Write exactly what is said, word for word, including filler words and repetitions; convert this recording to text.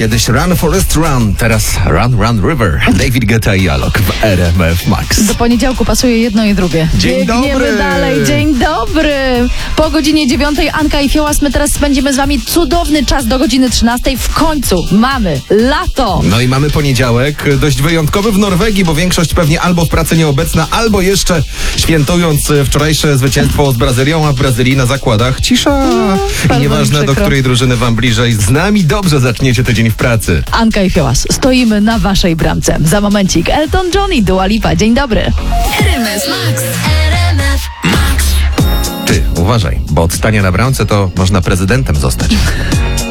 Kiedyś Run Forest Run, teraz Run Run River. David Guetta i Alok w R M F Max. Do poniedziałku pasuje jedno i drugie. Dzień Biegniemy dobry. dalej, dzień dobry. Po godzinie dziewiątej Anka i Fiołas, my teraz spędzimy z wami cudowny czas do godziny trzynastej. W końcu mamy lato. No i mamy poniedziałek, dość wyjątkowy w Norwegii, bo większość pewnie albo w pracy nieobecna, albo jeszcze świętując wczorajsze zwycięstwo z Brazylią, a w Brazylii na zakładach cisza. bardzo I mi nieważne, do przykro. której drużyny wam bliżej, z nami dobrze zaczniecie tydzień w pracy. Anka i Fiołas, stoimy na waszej bramce. Za momencik Elton John i Dua Lipa. Dzień dobry. R M F Max. R M F Max. Ty, uważaj, bo od stania na bramce to można prezydentem zostać.